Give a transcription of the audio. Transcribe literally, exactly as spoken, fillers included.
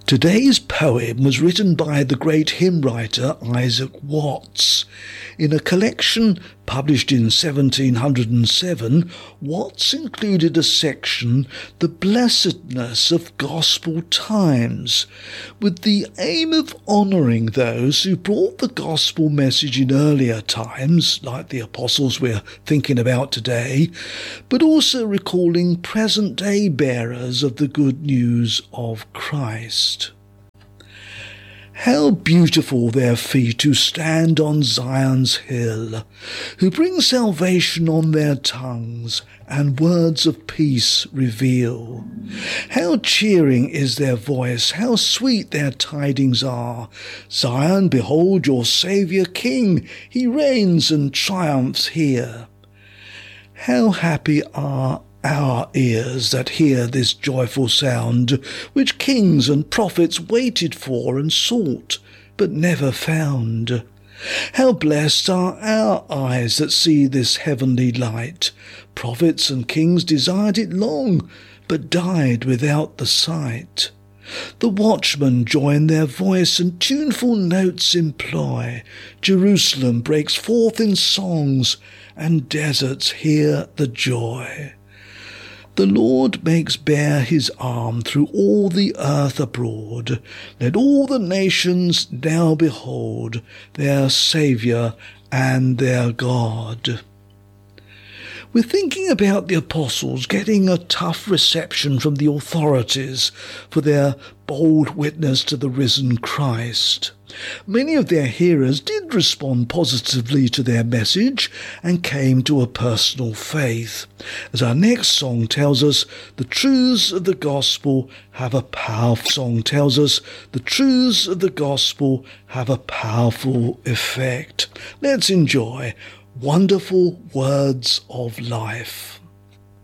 Today's poem was written by the great hymn writer Isaac Watts. In a collection published in seventeen oh seven, Watts included a section, The Blessedness of Gospel Times, with the aim of honouring those who brought the gospel message in earlier times, like the apostles we're thinking about today, but also recalling present-day bearers of the good news of Christ. How beautiful their feet who stand on Zion's hill, who bring salvation on their tongues, and words of peace reveal. How cheering is their voice, how sweet their tidings are. Zion, behold your Saviour King, he reigns and triumphs here. How happy are our ears that hear this joyful sound, which kings and prophets waited for and sought, but never found. How blessed are our eyes that see this heavenly light. Prophets and kings desired it long, but died without the sight. The watchmen join their voice and tuneful notes employ. Jerusalem breaks forth in songs, and deserts hear the joy. The Lord makes bare his arm through all the earth abroad. Let all the nations now behold their Saviour and their God. We're thinking about the apostles getting a tough reception from the authorities for their bold witness to the risen Christ. Many of their hearers did respond positively to their message and came to a personal faith. As our next song tells us, the truths of the gospel have a powerful song tells us the truths of the gospel have a powerful effect. Let's enjoy Wonderful Words of Life.